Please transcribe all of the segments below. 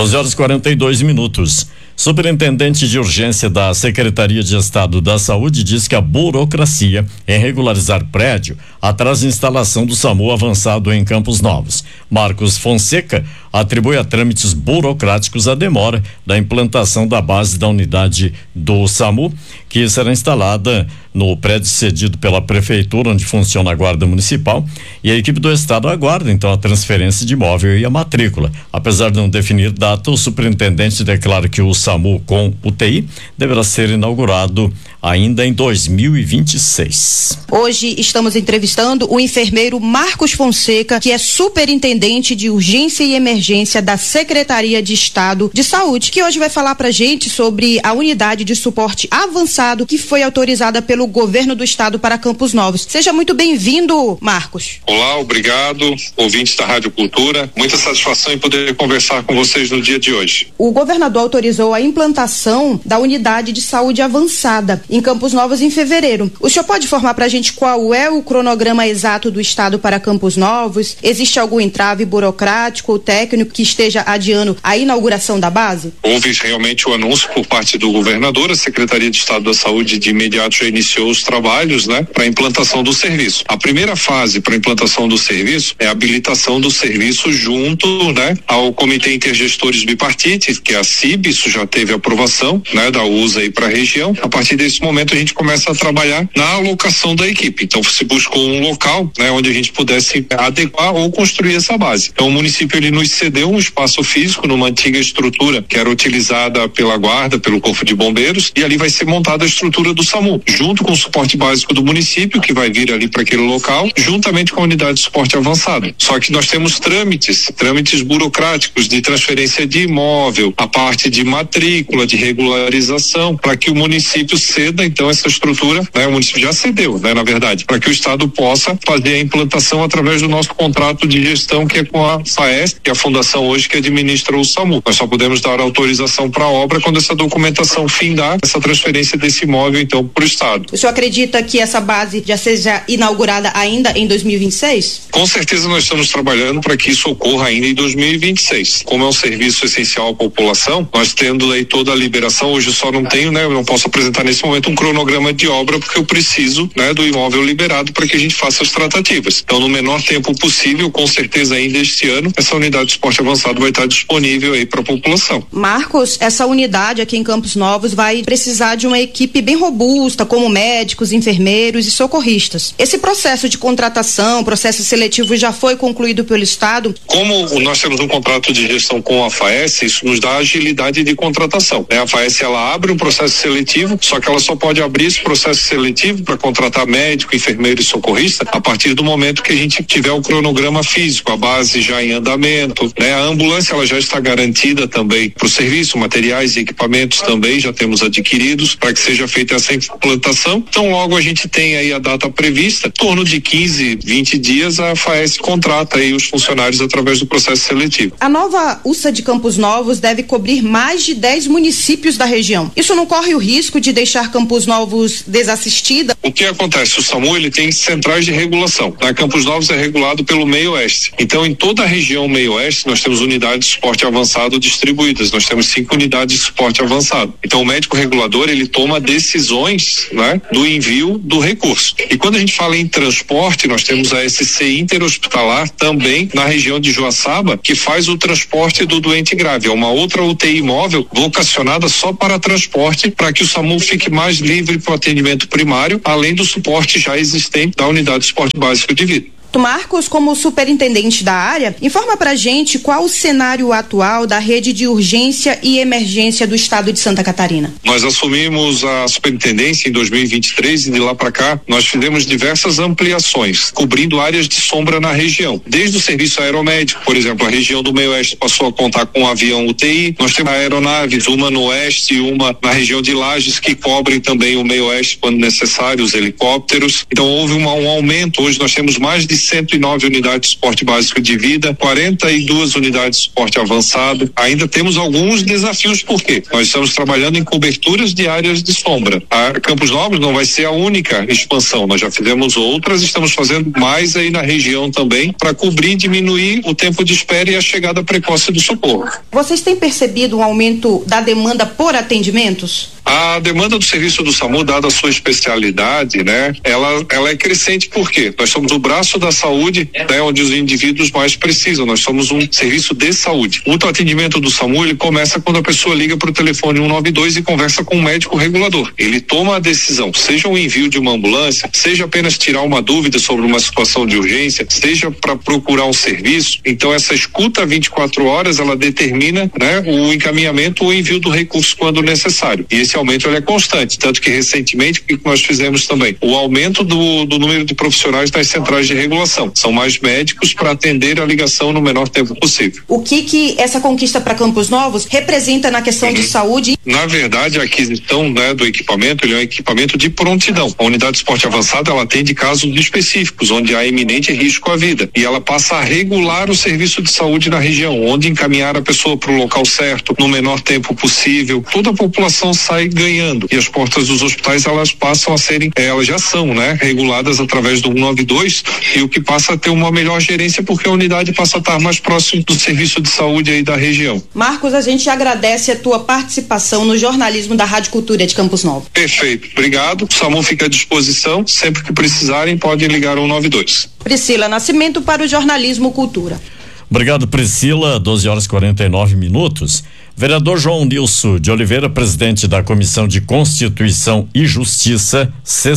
12h42. Superintendente de urgência da Secretaria de Estado da Saúde diz que a burocracia em regularizar prédio atrasa a instalação do SAMU avançado em Campos Novos. Marcos Fonseca atribui a trâmites burocráticos a demora da implantação da base da unidade do SAMU, que será instalada no prédio cedido pela prefeitura, onde funciona a guarda municipal, e a equipe do estado aguarda então a transferência de imóvel e a matrícula. Apesar de não definir data, o superintendente declara que o SAMU com UTI deverá ser inaugurado ainda em 2026. Hoje estamos entrevistando o enfermeiro Marcos Fonseca, que é superintendente de urgência e emergência da Secretaria de Estado de Saúde, que hoje vai falar pra gente sobre a unidade de suporte avançado que foi autorizada pelo governo do estado para Campos Novos. Seja muito bem-vindo, Marcos. Olá, obrigado, ouvintes da Rádio Cultura. Muita satisfação em poder conversar com vocês no dia de hoje. O governador autorizou a implantação da unidade de saúde avançada em Campos Novos em fevereiro. O senhor pode informar pra gente qual é o cronograma exato do estado para Campos Novos? Existe algum entrave burocrático ou técnico que esteja adiando a inauguração da base? Houve realmente o anúncio por parte do governador. A Secretaria de Estado da Saúde de imediato já iniciou os trabalhos, para a implantação do serviço. A primeira fase para a implantação do serviço é a habilitação do serviço junto, ao Comitê Intergestores Bipartite, que é a CIB. Isso já teve aprovação, da USA aí para a região. A partir desse momento a gente começa a trabalhar na alocação da equipe. Então se buscou um local, onde a gente pudesse adequar ou construir essa base. Então o município ele nos cedeu um espaço físico numa antiga estrutura que era utilizada pela guarda, pelo Corpo de Bombeiros, e ali vai ser montada a estrutura do SAMU, junto com o suporte básico do município, que vai vir ali para aquele local, juntamente com a unidade de suporte avançado. Só que nós temos trâmites burocráticos de transferência de imóvel, a parte de matrícula, de regularização, para que o município ceda então essa estrutura, o município já cedeu, na verdade, para que o estado possa fazer a implantação através do nosso contrato de gestão, que é com a FAES, que é a fundação hoje que administra o SAMU. Nós só podemos dar autorização para a obra quando essa documentação findar essa transferência desse imóvel então para o estado. O senhor acredita que essa base já seja inaugurada ainda em 2026? Com certeza nós estamos trabalhando para que isso ocorra ainda em 2026. Como é um serviço essencial à população, nós tendo aí toda a liberação, hoje eu só não tenho, eu não posso apresentar nesse momento um cronograma de obra, porque eu preciso, do imóvel liberado para que a gente faça as tratativas. Então, no menor tempo possível, com certeza ainda este ano, essa unidade de suporte avançado vai estar disponível aí para a população. Marcos, essa unidade aqui em Campos Novos vai precisar de uma equipe bem robusta, como médicos, enfermeiros e socorristas. Esse processo de contratação, processo seletivo já foi concluído pelo estado? Como nós temos um contrato de gestão com a FAES, isso nos dá agilidade de contratação. A FAES, ela abre um processo seletivo, só que ela só pode abrir esse processo seletivo para contratar médico, enfermeiro e socorrista a partir do momento que a gente tiver o cronograma físico, a base já em andamento, A ambulância, ela já está garantida também para o serviço, materiais e equipamentos também já temos adquiridos para que seja feita essa implantação. Então logo a gente tem aí a data prevista, em torno de 15, 20 dias a FAES contrata aí os funcionários através do processo seletivo. A nova USA de Campos Novos deve cobrir mais de 10 municípios da região. Isso não corre o risco de deixar Campos Novos desassistida? O que acontece? O SAMU ele tem centrais de regulação. Campos Novos é regulado pelo Meio Oeste. Então em toda a região Meio Oeste nós temos unidades de suporte avançado distribuídas. Nós temos 5 unidades de suporte avançado. Então o médico regulador ele toma decisões, do envio do recurso. E quando a gente fala em transporte, nós temos a SC Interhospitalar também na região de Joaçaba, que faz o transporte do doente grave. É uma outra UTI móvel vocacionada só para transporte, para que o SAMU fique mais livre para o atendimento primário, além do suporte já existente da unidade de suporte básico de vida. Marcos, como superintendente da área, informa pra gente qual o cenário atual da rede de urgência e emergência do estado de Santa Catarina. Nós assumimos a superintendência em 2023 e de lá para cá nós fizemos diversas ampliações, cobrindo áreas de sombra na região. Desde o serviço aeromédico, por exemplo, a região do Meio Oeste passou a contar com um avião UTI, nós temos aeronaves, uma no Oeste e uma na região de Lages, que cobrem também o Meio Oeste quando necessário, os helicópteros. Então houve um aumento, hoje nós temos mais de 109 unidades de suporte básico de vida, 42 unidades de suporte avançado. Ainda temos alguns desafios, por quê? Nós estamos trabalhando em coberturas de áreas de sombra. A Campos Novos não vai ser a única expansão, nós já fizemos outras, estamos fazendo mais aí na região também para cobrir e diminuir o tempo de espera e a chegada precoce do socorro. Vocês têm percebido um aumento da demanda por atendimentos? A demanda do serviço do SAMU, dada a sua especialidade, né? Ela é crescente porque nós somos o braço da saúde, né? Onde os indivíduos mais precisam. Nós somos um serviço de saúde. O atendimento do SAMU, ele começa quando a pessoa liga para o telefone 192 e conversa com um médico regulador. Ele toma a decisão, seja o envio de uma ambulância, seja apenas tirar uma dúvida sobre uma situação de urgência, seja para procurar um serviço. Então essa escuta 24 horas, ela determina, né? O encaminhamento ou envio do recurso quando necessário. E esse aumento ele é constante, tanto que recentemente o que nós fizemos também? O aumento do número de profissionais nas centrais de regulação. São mais médicos para atender a ligação no menor tempo possível. O que essa conquista para Campos Novos representa na questão de saúde? Na verdade, a aquisição, né, do equipamento, ele é um equipamento de prontidão. A unidade de suporte avançado, ela atende casos específicos, onde há iminente risco à vida. E ela passa a regular o serviço de saúde na região, onde encaminhar a pessoa para o local certo, no menor tempo possível. Toda a população sai ganhando. E as portas dos hospitais, elas passam a serem, elas já são, né, reguladas através do 192, e o que passa a ter uma melhor gerência, porque a unidade passa a estar mais próximo do serviço de saúde aí da região. Marcos, a gente agradece a tua participação no jornalismo da Rádio Cultura de Campos Novos. Perfeito, obrigado. O SAMU fica à disposição, sempre que precisarem podem ligar ao 192. Priscila Nascimento para o Jornalismo Cultura. Obrigado, Priscila. 12h49. Vereador João Nilson de Oliveira, presidente da Comissão de Constituição e Justiça,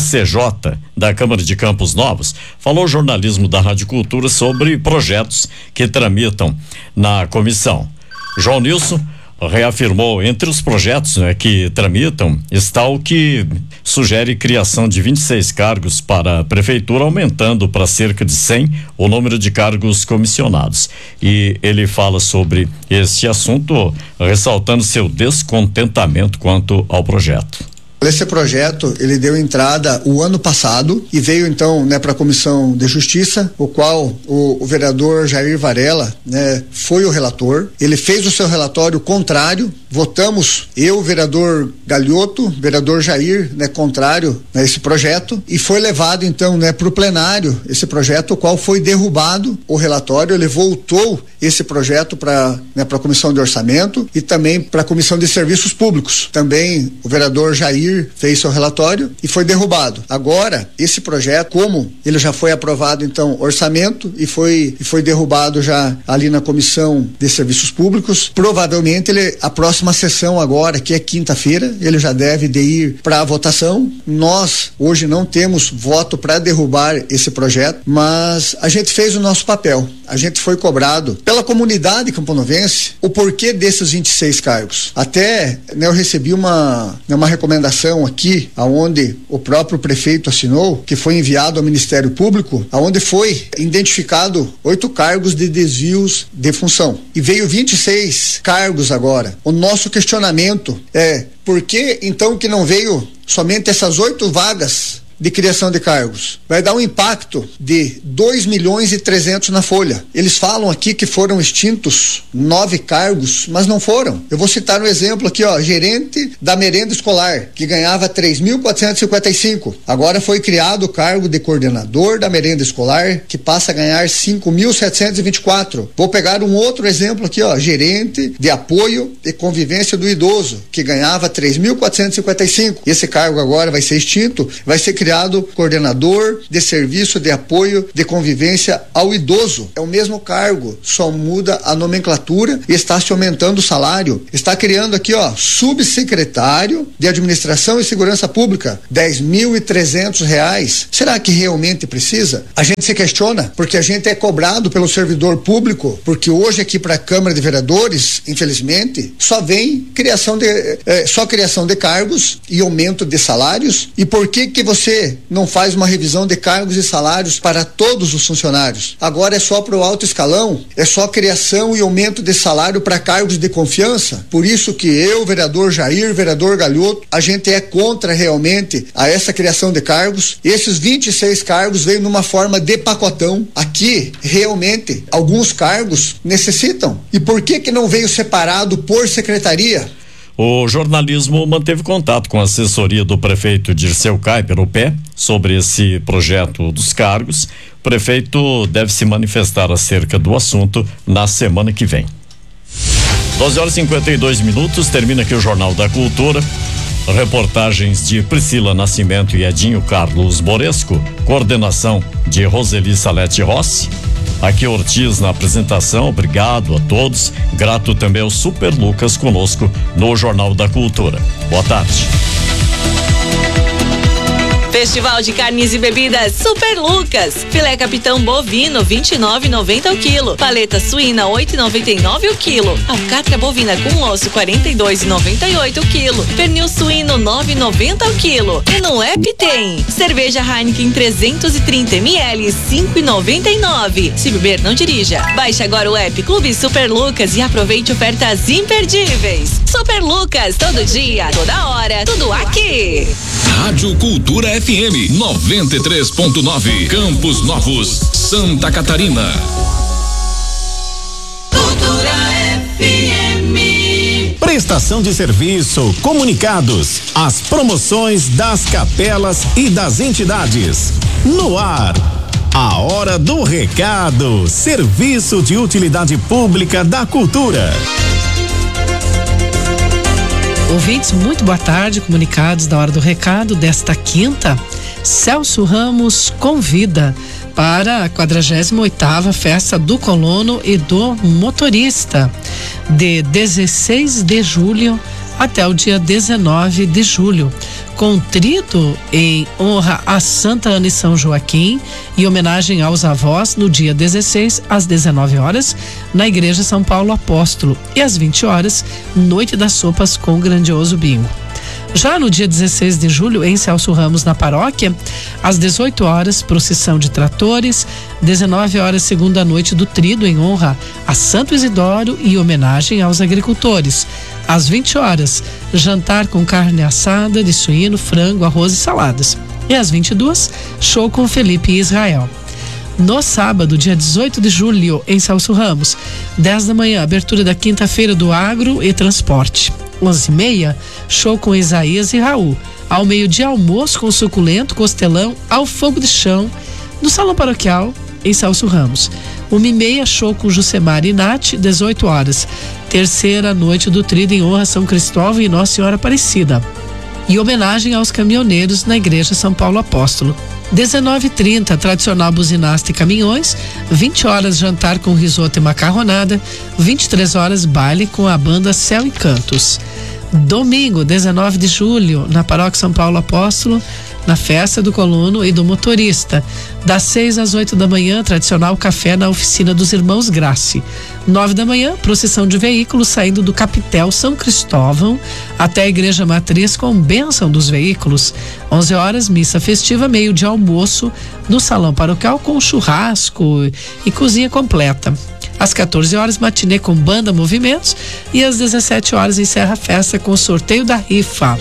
CCJ, da Câmara de Campos Novos, falou ao jornalismo da Rádio Cultura sobre projetos que tramitam na comissão. João Nilson reafirmou, entre os projetos, né, que tramitam, está o que sugere criação de 26 cargos para a prefeitura, aumentando para cerca de 100 o número de cargos comissionados. E ele fala sobre este assunto, ressaltando seu descontentamento quanto ao projeto. Esse projeto, ele deu entrada o ano passado e veio então, né, para a Comissão de Justiça, o qual o vereador Jair Varela, né, foi o relator. Ele fez o seu relatório contrário, votamos, eu, vereador Galhoto, vereador Jair, né, contrário a esse projeto, e foi levado então, né, para o plenário esse projeto, o qual foi derrubado o relatório. Ele voltou esse projeto para, né, para a Comissão de Orçamento e também para a Comissão de Serviços Públicos. Também o vereador Jair fez seu relatório e foi derrubado. Agora, esse projeto, como ele já foi aprovado, então, orçamento e foi derrubado já ali na Comissão de Serviços Públicos, provavelmente a próxima sessão agora, que é quinta-feira, ele já deve de ir para a votação. Nós, hoje, não temos voto para derrubar esse projeto, mas a gente fez o nosso papel. A gente foi cobrado pela comunidade camponovense o porquê desses 26 cargos. Até, né, eu recebi uma recomendação aqui, aonde o próprio prefeito assinou, que foi enviado ao Ministério Público, aonde foi identificado 8 cargos de desvios de função. E veio 26 cargos agora. O nosso questionamento é, por que então que não veio somente essas 8 vagas de criação de cargos? Vai dar um impacto de 2.300.000 na folha. Eles falam aqui que foram extintos 9 cargos, mas não foram. Eu vou citar um exemplo aqui, ó, gerente da merenda escolar, que ganhava 3.455. Agora foi criado o cargo de coordenador da merenda escolar, que passa a ganhar 5.724. Vou pegar um outro exemplo aqui, ó, gerente de apoio e convivência do idoso, que ganhava 3.455. Esse cargo agora vai ser extinto, vai ser criado coordenador de serviço de apoio de convivência ao idoso. É o mesmo cargo, só muda a nomenclatura e está se aumentando o salário. Está criando aqui, ó, subsecretário de Administração e Segurança Pública, R$10.300. Será que realmente precisa? A gente se questiona, porque a gente é cobrado pelo servidor público, porque hoje aqui para a Câmara de Vereadores, infelizmente, só vem criação de cargos e aumento de salários. E por que você que não faz uma revisão de cargos e salários para todos os funcionários? Agora é só para o alto escalão? É só criação e aumento de salário para cargos de confiança? Por isso que eu, vereador Jair, vereador Galhoto, a gente é contra realmente a essa criação de cargos. Esses 26 cargos veio numa forma de pacotão. Aqui, realmente, alguns cargos necessitam. E por que não veio separado por secretaria? O jornalismo manteve contato com a assessoria do prefeito Dirceu Kaiper, o PÉ, sobre esse projeto dos cargos. O prefeito deve se manifestar acerca do assunto na semana que vem. 12h52, termina aqui o Jornal da Cultura. Reportagens de Priscila Nascimento e Edinho Carlos Moresco, coordenação de Roseli Salete Rossi. Aqui Ortiz na apresentação, obrigado a todos, grato também ao Super Lucas conosco no Jornal da Cultura. Boa tarde. Festival de Carnes e Bebidas Super Lucas. Filé capitão bovino 29,90 o quilo. Paleta suína 8,99 o quilo. Alcatra bovina com osso 42,98 o quilo. Pernil suíno 9,90 o quilo. E no app tem cerveja Heineken 330 ml 5,99. Se beber não dirija. Baixe agora o app Clube Super Lucas e aproveite ofertas imperdíveis. Super Lucas, todo dia, toda hora, tudo aqui. Rádio Cultura FM 93.9, Campos Novos, Santa Catarina. Cultura FM. Prestação de serviço, comunicados, as promoções das capelas e das entidades. No ar, a hora do recado, serviço de utilidade pública da cultura. Ouvintes, muito boa tarde, comunicados da hora do recado desta quinta. Celso Ramos convida para a 48ª Festa do Colono e do Motorista, de 16 de julho até o dia 19 de julho, com trido em honra a Santa Ana e São Joaquim e homenagem aos avós no dia 16 às 19 horas na Igreja São Paulo Apóstolo e às 20 horas, Noite das Sopas com grandioso bingo. Já no dia 16 de julho, em Celso Ramos, na paróquia, às 18 horas, procissão de tratores, 19 horas, segunda noite do trido em honra a Santo Isidoro e homenagem aos agricultores. Às 20 horas, jantar com carne assada de suíno, frango, arroz e saladas. E às 22, show com Felipe e Israel. No sábado, dia 18 de julho, em Celso Ramos, 10 da manhã, abertura da quinta-feira do Agro e Transporte. 11h30, show com Isaías e Raul. Ao meio-dia, almoço com suculento costelão ao fogo de chão, no Salão Paroquial, em Celso Ramos. 1h30, show com Jucemar e Nath, 18 horas. Terceira noite do trido em honra a São Cristóvão e Nossa Senhora Aparecida. E homenagem aos caminhoneiros na Igreja São Paulo Apóstolo. 19h30, tradicional buzinasta e caminhões. 20 horas, jantar com risoto e macarronada. 23 horas, baile com a banda Céu e Cantos. Domingo, 19 de julho, na Paróquia São Paulo Apóstolo, na Festa do Colono e do Motorista. Das 6 às 8 da manhã, tradicional café na oficina dos Irmãos Grace. 9 da manhã, procissão de veículos saindo do Capitel São Cristóvão até a Igreja Matriz com bênção dos veículos. 11 horas, missa festiva, meio de almoço no Salão Paroquial com churrasco e cozinha completa. Às 14 horas, matinê com banda Movimentos e às 17 horas encerra a festa com o sorteio da rifa.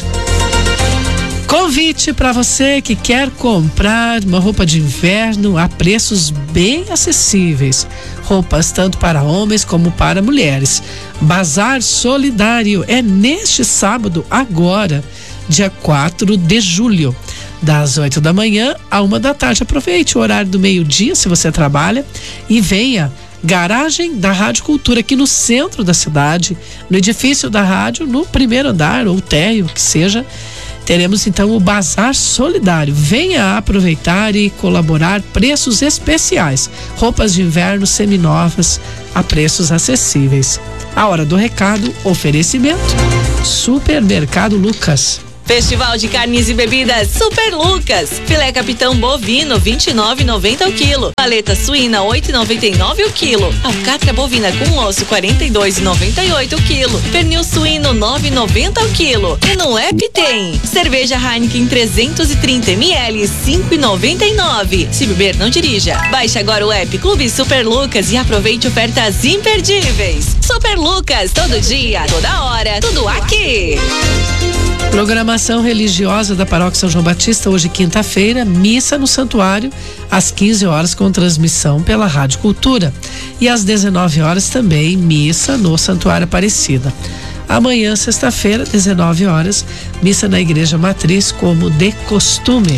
Convite para você que quer comprar uma roupa de inverno a preços bem acessíveis. Roupas tanto para homens como para mulheres. Bazar Solidário é neste sábado, agora, dia 4 de julho. Das 8 da manhã à 1 da tarde. Aproveite o horário do meio-dia, se você trabalha, e venha. Garagem da Rádio Cultura, aqui no centro da cidade, no edifício da rádio, no primeiro andar ou térreo, que seja. Teremos então o Bazar Solidário. Venha aproveitar e colaborar, preços especiais. Roupas de inverno seminovas a preços acessíveis. A hora do recado, oferecimento Supermercado Lucas. Festival de Carnes e Bebidas Super Lucas. Filé capitão bovino 29,90 o quilo. Paleta suína 8,99 o quilo. Alcatra bovina com osso 42,98 o quilo. Pernil suíno 9,90 o quilo. E no app tem cerveja Heineken 330 ml 5,99. Se beber, não dirija. Baixe agora o app Clube Super Lucas e aproveite ofertas imperdíveis. Super Lucas, todo dia, toda hora, tudo aqui. Programação religiosa da Paróquia São João Batista, hoje quinta-feira, missa no santuário, às 15 horas com transmissão pela Rádio Cultura. E às 19 horas também, missa no Santuário Aparecida. Amanhã, sexta-feira, 19 horas, missa na Igreja Matriz, como de costume.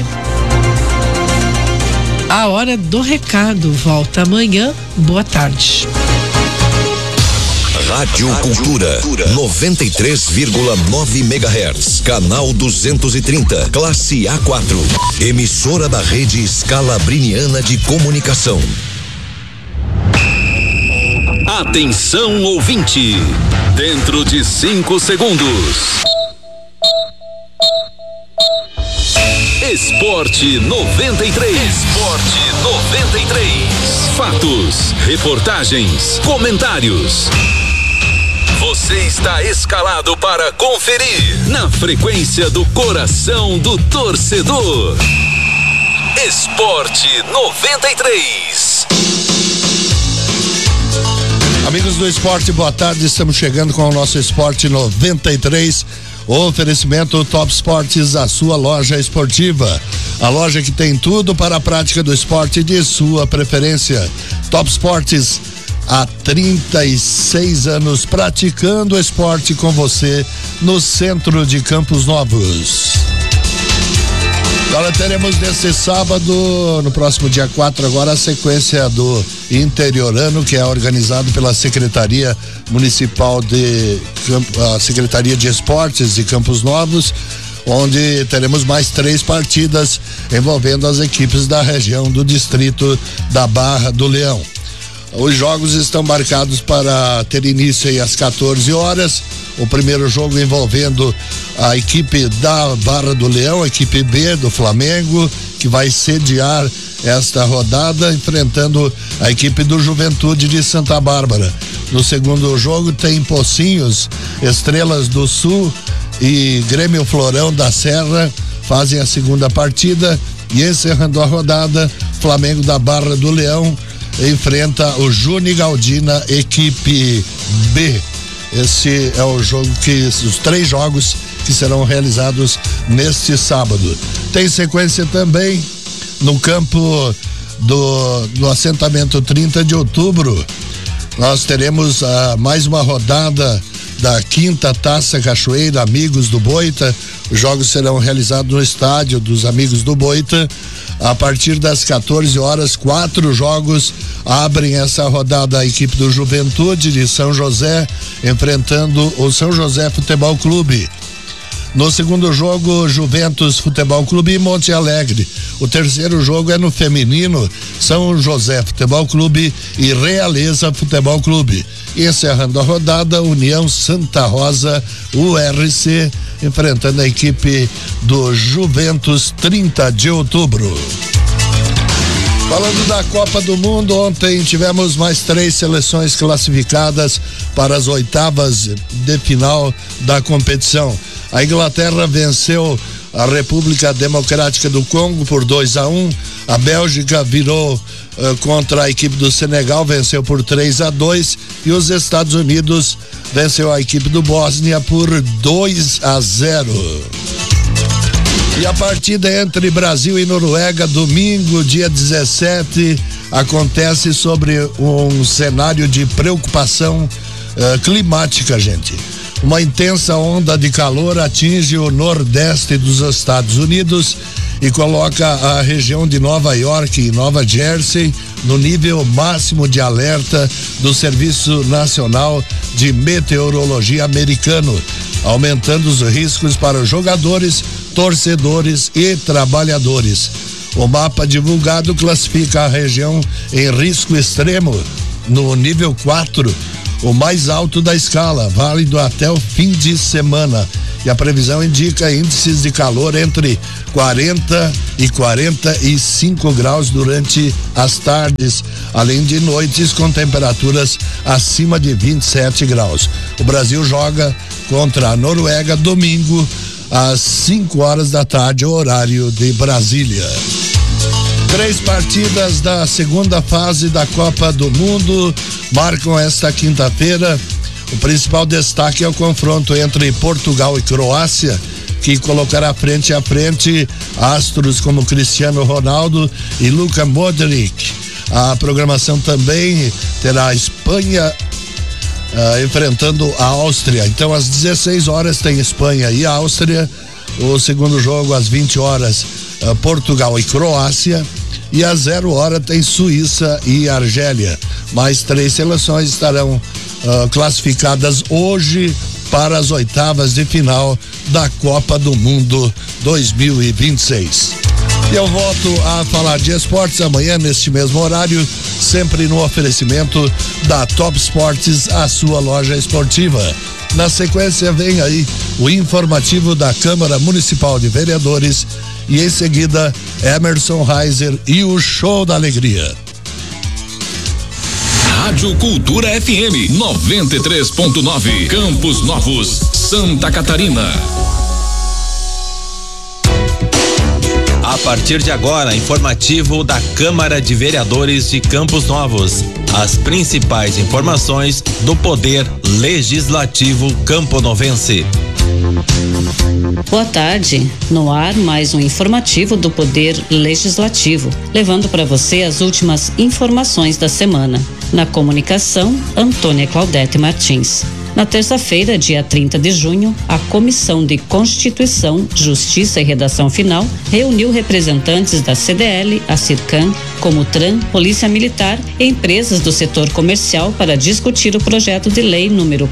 A hora do recado volta amanhã. Boa tarde. Rádio Cultura 93,9 MHz, canal 230, classe A4, emissora da rede Scalabriniana de Comunicação. Atenção ouvinte, dentro de 5 segundos. Esporte 93. Esporte 93. Fatos, reportagens, comentários. Você está escalado para conferir na frequência do coração do torcedor. Esporte 93. Amigos do esporte, boa tarde. Estamos chegando com o nosso Esporte 93. Oferecimento Top Esportes, a sua loja esportiva. A loja que tem tudo para a prática do esporte de sua preferência. Top Esportes, há 36 anos praticando esporte com você no centro de Campos Novos. Agora teremos nesse sábado, no próximo dia 4 agora, a sequência do Interiorano, que é organizado pela Secretaria Municipal a Secretaria de Esportes de Campos Novos, onde teremos mais 3 partidas envolvendo as equipes da região do distrito da Barra do Leão. Os jogos estão marcados para ter início aí às 14 horas. O primeiro jogo envolvendo a equipe da Barra do Leão, a equipe B do Flamengo, que vai sediar esta rodada, enfrentando a equipe do Juventude de Santa Bárbara. No segundo jogo tem Pocinhos, Estrelas do Sul e Grêmio Florão da Serra fazem a segunda partida, e encerrando a rodada, Flamengo da Barra do Leão enfrenta o Juni Galdina, equipe B. Esse é o jogo os 3 jogos que serão realizados neste sábado. Tem sequência também no campo do assentamento 30 de outubro. Nós teremos mais uma rodada da 5ª Taça Cachoeira Amigos do Boita. Os jogos serão realizados no estádio dos Amigos do Boita. A partir das 14 horas, 4 jogos abrem essa rodada. A equipe do Juventude de São José enfrentando o São José Futebol Clube. No segundo jogo, Juventus Futebol Clube e Monte Alegre. O terceiro jogo é no feminino, São José Futebol Clube e Realeza Futebol Clube. E encerrando a rodada, União Santa Rosa, URC, enfrentando a equipe do Juventus 30 de outubro. Falando da Copa do Mundo, ontem tivemos mais 3 seleções classificadas para as oitavas de final da competição. A Inglaterra venceu a República Democrática do Congo por 2-1. A Bélgica virou contra a equipe do Senegal, venceu por 3-2. E os Estados Unidos venceu a equipe do Bósnia por 2-0. E a partida entre Brasil e Noruega, domingo, dia 17, acontece sobre um cenário de preocupação climática, gente. Uma intensa onda de calor atinge o nordeste dos Estados Unidos e coloca a região de Nova York e Nova Jersey no nível máximo de alerta do Serviço Nacional de Meteorologia americano, aumentando os riscos para os jogadores, torcedores e trabalhadores. O mapa divulgado classifica a região em risco extremo no nível 4, o mais alto da escala, válido até o fim de semana. e a previsão indica índices de calor entre 40 e 45 graus durante as tardes, além de noites com temperaturas acima de 27 graus. O Brasil joga contra a Noruega domingo às 5 horas da tarde, horário de Brasília. 3 partidas da segunda fase da Copa do Mundo marcam esta quinta-feira. O principal destaque é o confronto entre Portugal e Croácia, que colocará frente a frente astros como Cristiano Ronaldo e Luka Modric. A programação também terá a Espanha enfrentando a Áustria. Então, às 16 horas tem Espanha e Áustria. O segundo jogo às 20 horas, Portugal e Croácia. E às 0 hora tem Suíça e Argélia. Mais 3 seleções estarão classificadas hoje para as oitavas de final da Copa do Mundo 2026. E eu volto a falar de esportes amanhã neste mesmo horário, sempre no oferecimento da Top Esportes, a sua loja esportiva. Na sequência vem aí o informativo da Câmara Municipal de Vereadores e em seguida Emerson Reiser e o Show da Alegria. Rádio Cultura FM 93.9, Campos Novos, Santa Catarina. A partir de agora, informativo da Câmara de Vereadores de Campos Novos. As principais informações do Poder Legislativo camponovense. Boa tarde, no ar mais um informativo do Poder Legislativo, levando para você as últimas informações da semana. Na comunicação, Antônia Claudete Martins. Na terça-feira, dia 30 de junho, a Comissão de Constituição, Justiça e Redação Final reuniu representantes da CDL, a CIRCAM, Comutran, Polícia Militar e empresas do setor comercial para discutir o projeto de lei número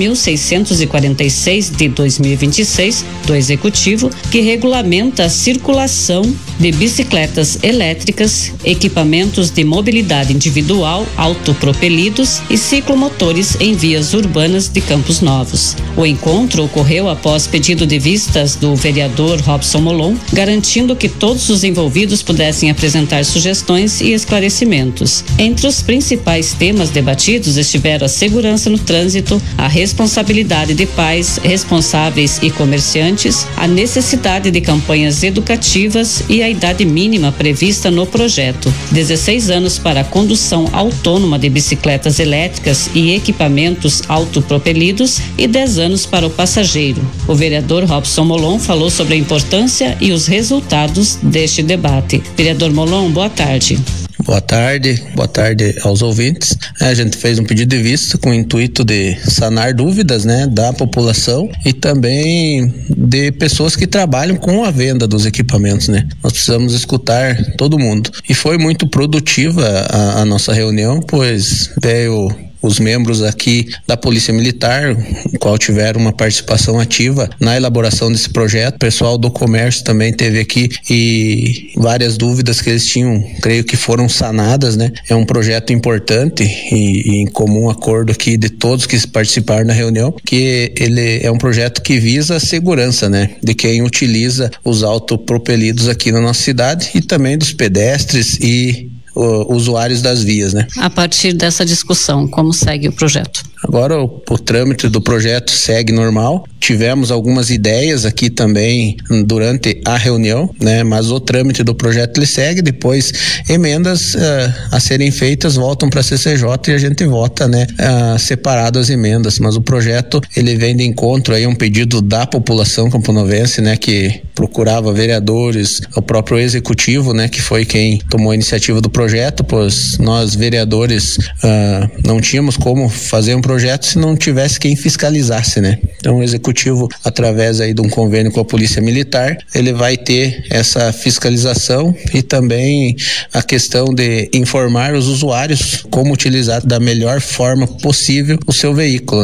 4.646 de 2026 do Executivo, que regulamenta a circulação de bicicletas elétricas, equipamentos de mobilidade individual autopropelidos e ciclomotores em vias urbanas de Campos Novos. O encontro ocorreu após pedido de vistas do vereador Robson Molon, garantindo que todos os envolvidos pudessem apresentar sugestões e esclarecimentos. Entre os principais temas debatidos estiveram a segurança no trânsito, a responsabilidade de pais, responsáveis e comerciantes, a necessidade de campanhas educativas e a idade mínima prevista no projeto. 16 anos para a condução autônoma de bicicletas elétricas e equipamentos autopropelidos e 10 anos para o passageiro. O vereador Robson Molon falou sobre a importância e os resultados deste debate. Vereador Molon, boa tarde. Boa tarde aos ouvintes. A gente fez um pedido de vista com o intuito de sanar dúvidas, né, da população e também de pessoas que trabalham com a venda dos equipamentos, né. Nós precisamos escutar todo mundo. E foi muito produtiva a nossa reunião, pois veio os membros aqui da Polícia Militar, o qual tiveram uma participação ativa na elaboração desse projeto. O pessoal do comércio também teve aqui e várias dúvidas que eles tinham, creio que foram sanadas, né? É um projeto importante e em comum acordo aqui de todos que participaram da reunião, que ele é um projeto que visa a segurança, né? De quem utiliza os autopropelidos aqui na nossa cidade e também dos pedestres e usuários das vias, né? A partir dessa discussão, como segue o projeto? Agora o trâmite do projeto segue normal. Tivemos algumas ideias aqui também durante a reunião, né? Mas o trâmite do projeto ele segue, depois emendas a serem feitas voltam para a CCJ e a gente vota, né? Separado as emendas, mas o projeto ele vem de encontro aí a um pedido da população camponovense, né? Que procurava vereadores, o próprio executivo, né? Que foi quem tomou a iniciativa do projeto, pois nós vereadores não tínhamos como fazer um projeto se não tivesse quem fiscalizasse, né? Então o executivo, através aí de um convênio com a Polícia Militar, ele vai ter essa fiscalização e também a questão de informar os usuários como utilizar da melhor forma possível o seu veículo, né?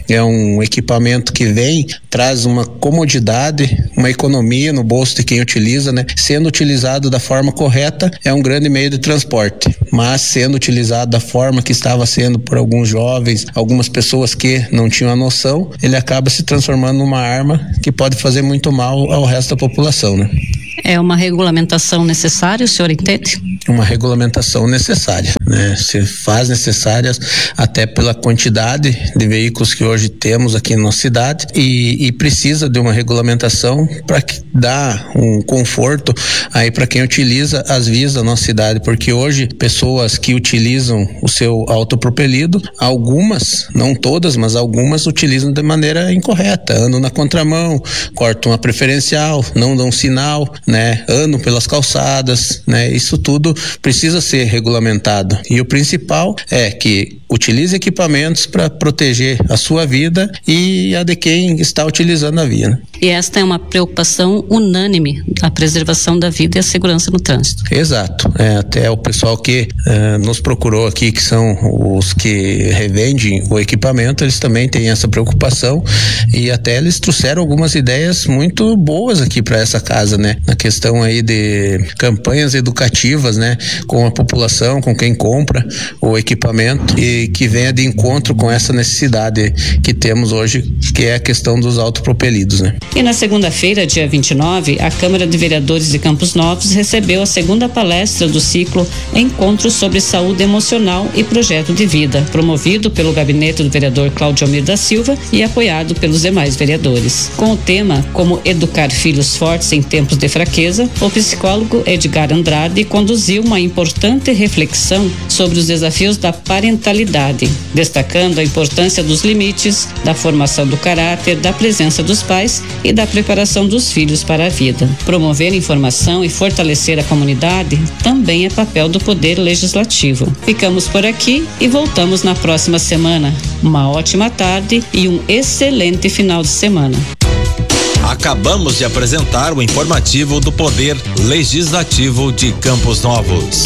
É um equipamento que traz uma comodidade, uma economia no bolso de quem utiliza, né? Sendo utilizado da forma correta, é um grande meio de transporte, mas sendo utilizado da forma que estava sendo por alguns jovens, algumas pessoas que não tinham a noção, ele acaba se transformando numa arma que pode fazer muito mal ao resto da população, né? É uma regulamentação necessária, o senhor entende? Uma regulamentação necessária, né? Se faz necessárias até pela quantidade de veículos que hoje temos aqui na nossa cidade e precisa de uma regulamentação para dar um conforto aí para quem utiliza as vias da nossa cidade, porque hoje pessoas que utilizam o seu autopropelido, algumas, não todas, mas algumas utilizam de maneira incorreta, andam na contramão, cortam a preferencial, não dão sinal, né? Andam pelas calçadas, né? Isso tudo precisa ser regulamentado. E o principal é que utilize equipamentos para proteger a sua vida e a de quem está utilizando a via, né? E esta é uma preocupação unânime, a preservação da vida e a segurança no trânsito. Exato. Até o pessoal que nos procurou aqui, que são os que revendem o equipamento, eles também têm essa preocupação e até eles trouxeram algumas ideias muito boas aqui para essa casa, né? Na questão aí de campanhas educativas, né? Com a população, com quem compra o equipamento e que venha de encontro com essa necessidade que temos hoje, que é a questão dos autopropelidos, né? E na segunda-feira, dia 29, a Câmara de Vereadores de Campos Novos recebeu a segunda palestra do ciclo Encontro sobre Saúde Emocional e Projeto de Vida, promovido pelo gabinete do vereador Cláudio Almir da Silva e apoiado pelos demais vereadores. Com o tema Como Educar Filhos Fortes em Tempos de Fraqueza, o psicólogo Edgar Andrade conduziu uma importante reflexão sobre os desafios da parentalidade, destacando a importância dos limites, da formação do caráter, da presença dos pais e da preparação dos filhos para a vida. Promover informação e fortalecer a comunidade também é papel do Poder Legislativo. Ficamos por aqui e voltamos na próxima semana. Uma ótima tarde e um excelente final de semana. Acabamos de apresentar o informativo do Poder Legislativo de Campos Novos.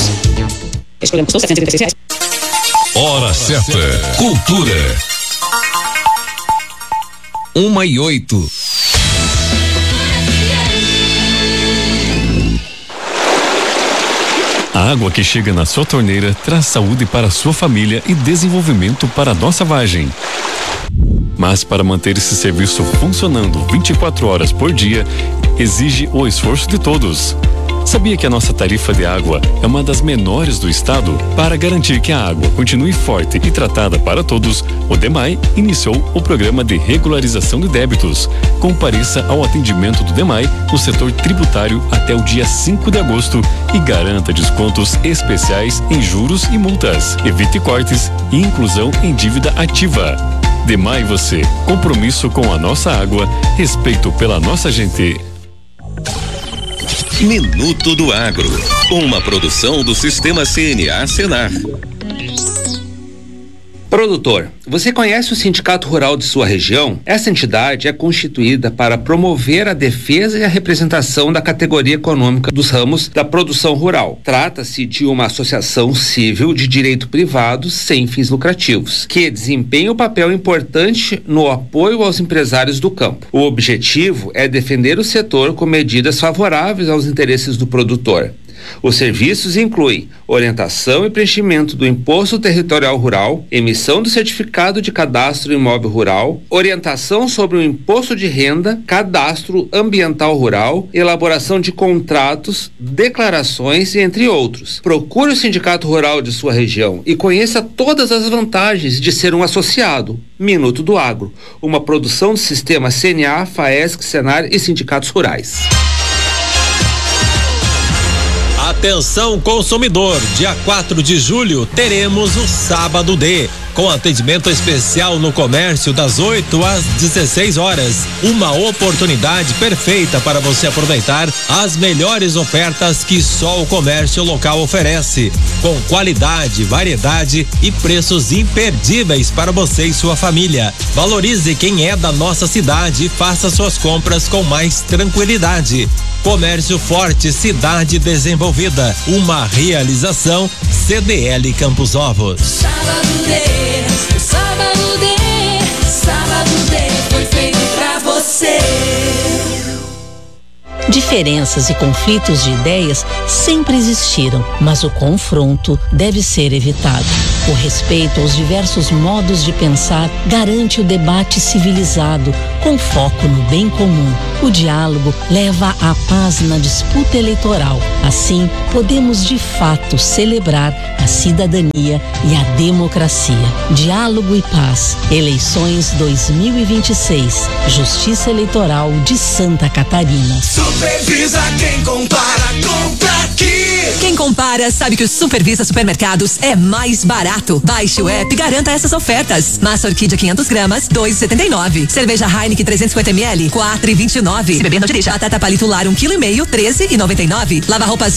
Hora certa. Cultura. 1:08. A água que chega na sua torneira traz saúde para a sua família e desenvolvimento para a nossa vargem. Mas para manter esse serviço funcionando 24 horas por dia, exige o esforço de todos. Sabia que a nossa tarifa de água é uma das menores do estado? Para garantir que a água continue forte e tratada para todos, o DEMAI iniciou o programa de regularização de débitos. Compareça ao atendimento do DEMAI no setor tributário até o dia 5 de agosto e garanta descontos especiais em juros e multas. Evite cortes e inclusão em dívida ativa. DEMAI você, compromisso com a nossa água, respeito pela nossa gente. Minuto do Agro, uma produção do Sistema CNA Senar. Produtor, você conhece o Sindicato Rural de sua região? Essa entidade é constituída para promover a defesa e a representação da categoria econômica dos ramos da produção rural. Trata-se de uma associação civil de direito privado sem fins lucrativos, que desempenha um papel importante no apoio aos empresários do campo. O objetivo é defender o setor com medidas favoráveis aos interesses do produtor. Os serviços incluem orientação e preenchimento do Imposto Territorial Rural, emissão do Certificado de Cadastro Imóvel Rural, orientação sobre o Imposto de Renda, Cadastro Ambiental Rural, elaboração de contratos, declarações e entre outros. Procure o Sindicato Rural de sua região e conheça todas as vantagens de ser um associado. Minuto do Agro, uma produção do Sistema CNA, FAESC, Senar e Sindicatos Rurais. Atenção consumidor, dia 4 de julho teremos o Sábado D, com atendimento especial no comércio das 8 às 16 horas. Uma oportunidade perfeita para você aproveitar as melhores ofertas que só o comércio local oferece, com qualidade, variedade e preços imperdíveis para você e sua família. Valorize quem é da nossa cidade e faça suas compras com mais tranquilidade. Comércio Forte, cidade desenvolvida. Uma realização CDL Campos Novos. Sábado D, sábado D, sábado Diferenças e conflitos de ideias sempre existiram, mas o confronto deve ser evitado. O respeito aos diversos modos de pensar garante o debate civilizado, com foco no bem comum. O diálogo leva à paz na disputa eleitoral. Assim, podemos de fato celebrar a cidadania e a democracia. Diálogo e paz. Eleições 2026. Justiça Eleitoral de Santa Catarina. Supervisa quem compara, compra aqui. Quem compara sabe que o Supervisa Supermercados é mais barato. Baixe o app e garanta essas ofertas. Massa Orquídea 500 gramas, 2,79. Cerveja Heineken 350 ml, 4,29. Se beber não dirija. Batata palito lar 1,5 kg, 13,99. Lava roupas